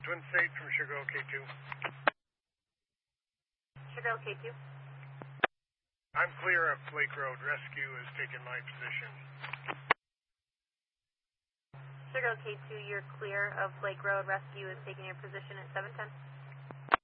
Twin State from Sugar Hill K2. Sugar Hill K2. I'm clear of Lake Road. Rescue has taken my position. Sugar Hill K2, you're clear of Lake Road. Rescue is taking your position at 710.